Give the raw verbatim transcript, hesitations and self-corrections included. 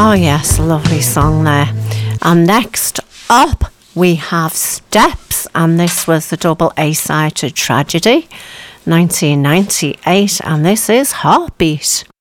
Oh yes, lovely song there. And next up we have Steps, and this was the double A-side to Tragedy, nineteen ninety-eight, and this is Heartbeat.